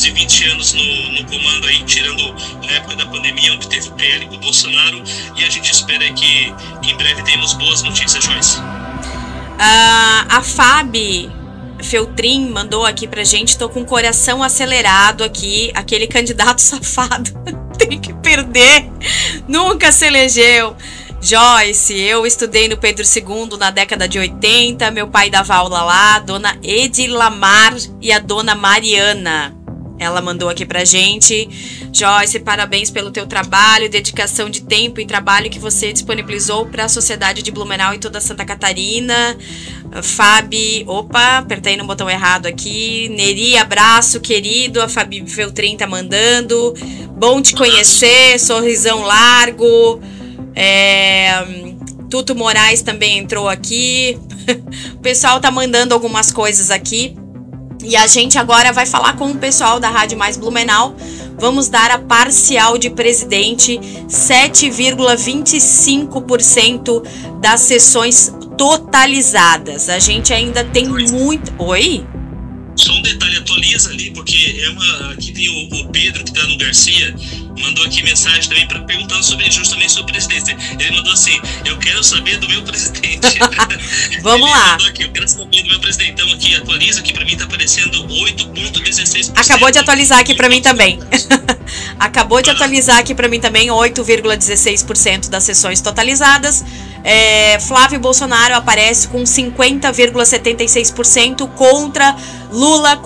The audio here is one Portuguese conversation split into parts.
quase 20 anos no comando aí, tirando a época da pandemia, onde teve o PL com o Bolsonaro, e a gente espera que em breve tenhamos boas notícias, Joyce. A Fabi Feltrin mandou aqui pra gente: tô com o coração acelerado aqui, aquele candidato safado tem que perder, nunca se elegeu. Joyce, eu estudei no Pedro II na década de 80, meu pai dava aula lá, a dona Edilamar e a dona Mariana. Ela mandou aqui pra gente: Joyce, parabéns pelo teu trabalho, dedicação de tempo e trabalho que você disponibilizou para a sociedade de Blumenau e toda Santa Catarina. Fabi, opa, apertei no botão errado aqui. Neri, abraço, querido. A Fabi Feltrin tá mandando. Bom te conhecer, sorrisão largo. Tuto Moraes também entrou aqui. O pessoal tá mandando algumas coisas aqui. E a gente agora vai falar com o pessoal da Rádio Mais Blumenau. Vamos dar a parcial de presidente: 7,25% das sessões totalizadas. A gente ainda tem muito... Oi? Só um detalhe, atualiza ali, porque aqui tem o Pedro, que tá no Garcia, mandou aqui mensagem também perguntando justamente sobre o presidente. Ele mandou assim: eu quero saber do meu presidente. Vamos lá. Aqui, eu quero saber do meu presidente. Então aqui, atualiza, aqui pra mim tá aparecendo 8,16%. Acabou de atualizar aqui pra mim também. Acabou de atualizar aqui pra mim também, 8,16% das sessões totalizadas. Flávio Bolsonaro aparece com 50,76% contra Lula,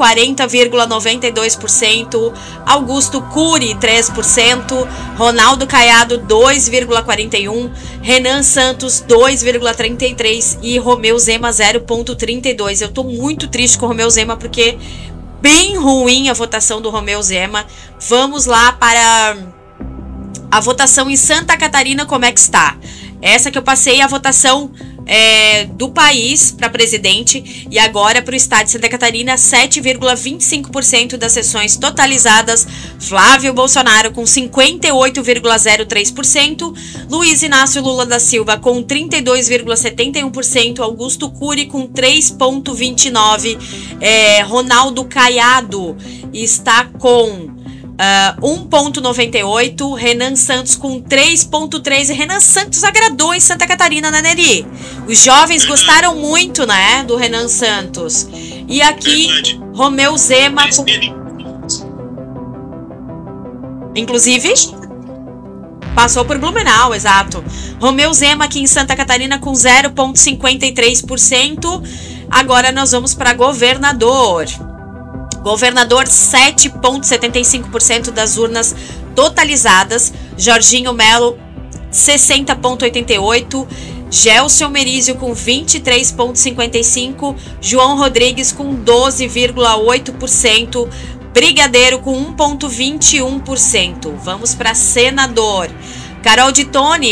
40,92%, Augusto Cury, 3%, Ronaldo Caiado, 2,41%, Renan Santos, 2,33% e Romeu Zema, 0,32%. Eu tô muito triste com o Romeu Zema porque bem ruim a votação do Romeu Zema. Vamos lá para a votação em Santa Catarina, como é que está? Essa que eu passei, a votação do país para presidente, e agora para o estado de Santa Catarina, 7,25% das sessões totalizadas. Flávio Bolsonaro com 58,03%, Luiz Inácio Lula da Silva com 32,71%, Augusto Cury com 3,29%, Ronaldo Caiado está com 1,98%, Renan Santos com 3,3%. Renan Santos agradou em Santa Catarina, né, Neri? Os jovens gostaram muito, né, do Renan Santos. E aqui, Romeu Zema com... Inclusive, passou por Blumenau, exato. Romeu Zema aqui em Santa Catarina com 0,53%. Agora nós vamos para governador. Governador, 7,75% das urnas totalizadas. Jorginho Melo, 60,88%. Gelson Merizio com 23,55%. João Rodrigues com 12,8%. Brigadeiro com 1,21%. Vamos para senador. Carol de Tone,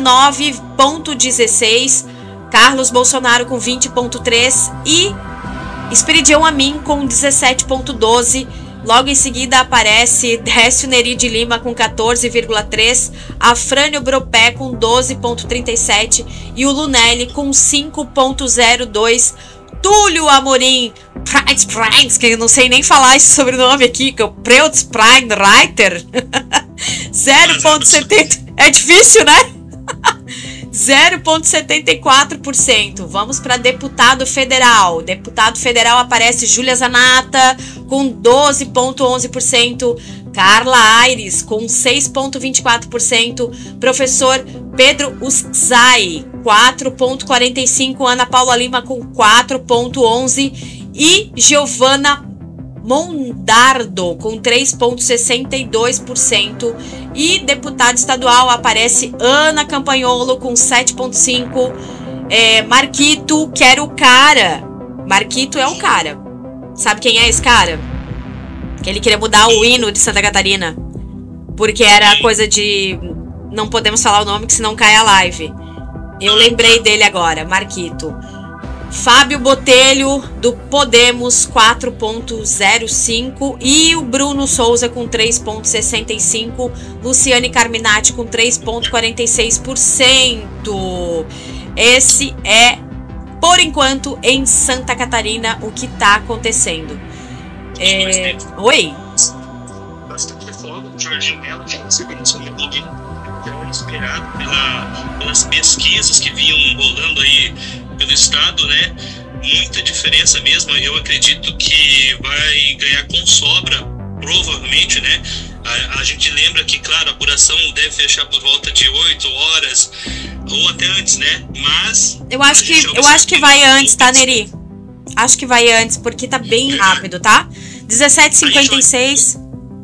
29,16%. Carlos Bolsonaro com 20,3%. E Esperidião Amin com 17,12%. Logo em seguida aparece Décio Neri de Lima com 14,3%. Afrânio Bropé com 12,37%. E o Lunelli com 5,02%. Túlio Amorim, que eu não sei nem falar esse sobrenome aqui, que é o Preutz-Reiter, 0,70%. É difícil, né? 0,74%. Vamos para deputado federal. Deputado federal aparece Júlia Zanata com 12,11%. Carla Aires com 6,24%. Professor Pedro Uszai, 4,45%. Ana Paula Lima com 4,11%. E Giovana Mondardo com 3,62%. E deputado estadual aparece Ana Campanholo com 7,5%. Marquito, que era o cara. Marquito é o cara. Sabe quem é esse cara? Que ele queria mudar o hino de Santa Catarina, porque era coisa de... Não podemos falar o nome, que senão cai a live. Eu lembrei dele agora, Marquito. Fábio Botelho, do Podemos, 4,05%. E o Bruno Souza com 3,65%. Luciane Carminati com 3,46%. Esse é, por enquanto, em Santa Catarina, o que está acontecendo. Oi? o Jorginho Melo, que recebeu isso no clube, já era esperado pelas pesquisas que vinham rolando aí pelo estado, né? Muita diferença mesmo. Eu acredito que vai ganhar com sobra, provavelmente, né? A gente lembra que, claro, a apuração deve fechar por volta de 8 horas ou até antes, né? Mas eu acho que vai antes, tá, Neri? Acho que vai antes, porque tá bem rápido, tá? 17h56.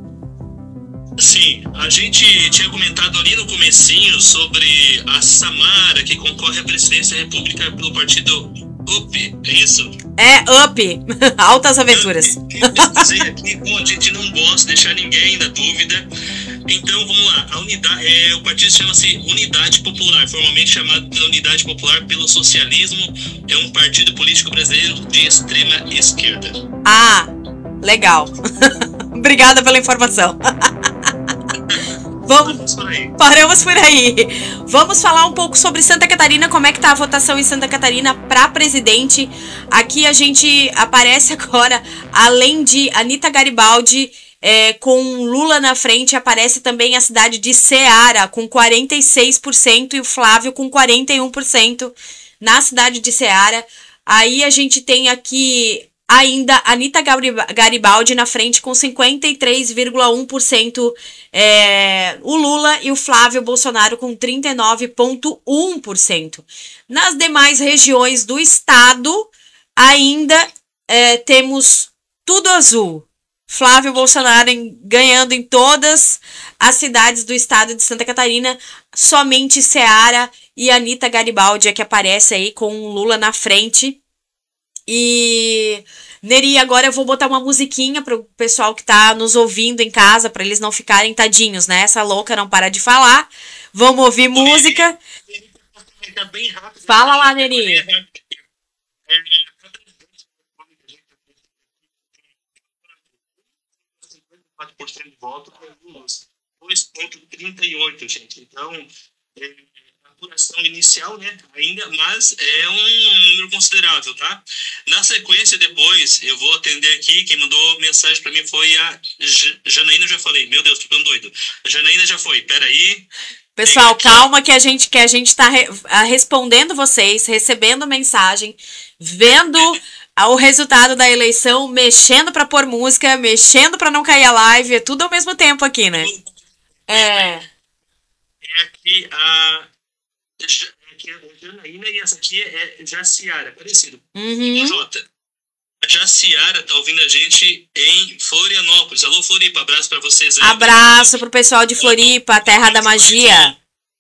Sim, a gente tinha comentado ali no comecinho sobre a Samara, que concorre à presidência da República pelo partido UP, é isso? É, UP. Altas aventuras. Eu dizer aqui, como a gente não gosta de deixar ninguém na dúvida, então vamos lá. O partido chama-se Unidade Popular, formalmente chamado de Unidade Popular pelo Socialismo. É um partido político brasileiro de extrema esquerda. Ah, legal. Obrigada pela informação. Paramos por aí. Vamos falar um pouco sobre Santa Catarina, como é que tá a votação em Santa Catarina para presidente. Aqui a gente aparece agora, além de Anita Garibaldi, com Lula na frente, aparece também a cidade de Ceará, com 46%, e o Flávio com 41% na cidade de Ceará. Aí a gente tem aqui ainda Anita Garibaldi na frente com 53,1%, o Lula, e o Flávio Bolsonaro com 39,1%. Nas demais regiões do estado, ainda temos tudo azul. Flávio Bolsonaro ganhando em todas as cidades do estado de Santa Catarina, somente Ceará e Anita Garibaldi é que aparece aí com o Lula na frente. E, Neri, agora eu vou botar uma musiquinha pro pessoal que tá nos ouvindo em casa, para eles não ficarem tadinhos, né? Essa louca não para de falar. Vamos ouvir música. Fala lá, Neri. De voto com 2,38, gente. Então, apuração inicial, né, ainda, mas é um número considerável, tá? Na sequência, depois, eu vou atender aqui, quem mandou mensagem pra mim foi a Janaína, já falei, meu Deus, tô ficando doido. A Janaína já foi, peraí. Pessoal, calma que a gente tá respondendo vocês, recebendo mensagem, vendo o resultado da eleição, mexendo pra pôr música, mexendo pra não cair a live, é tudo ao mesmo tempo aqui, né? É aqui a Janaína e essa aqui é Jaciara, parecido. Jota. A Jaciara tá ouvindo a gente em Florianópolis. Alô, Floripa, abraço pra vocês aí. Abraço pro pessoal de Floripa, terra da magia.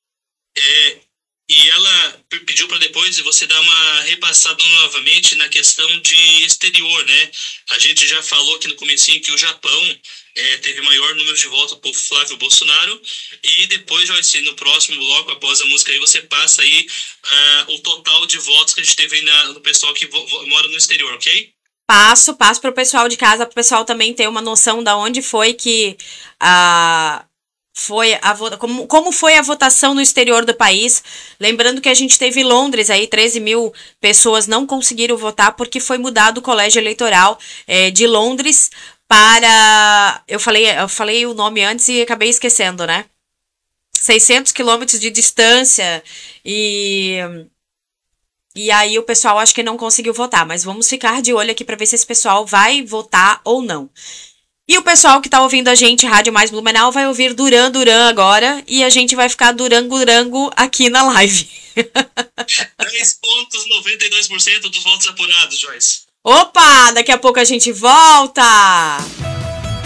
E ela pediu para depois você dar uma repassada novamente na questão de exterior, né? A gente já falou aqui no comecinho que o Japão teve maior número de votos por Flávio Bolsonaro, e depois, Joyce, no próximo bloco, após a música aí, você passa aí o total de votos que a gente teve aí no pessoal que mora no exterior, ok? Passo pro pessoal de casa, pro pessoal também ter uma noção da onde foi que como foi a votação no exterior do país. Lembrando que a gente teve Londres aí, 13 mil pessoas não conseguiram votar porque foi mudado o colégio eleitoral de Londres para... Eu falei o nome antes e acabei esquecendo, né? 600 quilômetros de distância e aí o pessoal acho que não conseguiu votar, mas vamos ficar de olho aqui para ver se esse pessoal vai votar ou não. E o pessoal que tá ouvindo a gente, Rádio Mais Blumenau, vai ouvir Duran Duran agora, e a gente vai ficar Durango aqui na live. 10,92% dos votos apurados, Joyce. Opa, daqui a pouco a gente volta!